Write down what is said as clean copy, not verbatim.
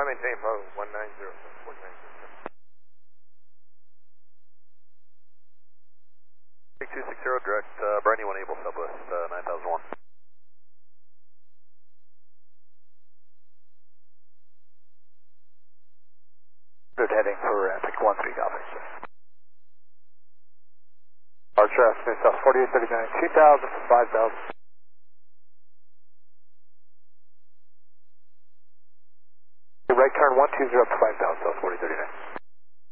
maintain Bravo 190, 260 direct, Briny 1 Able Southwest 9001. Good heading for Epic 13 copy. Our traffic is South 4839, 2000 for 5000. Right turn 120 up to 5000, South 4039.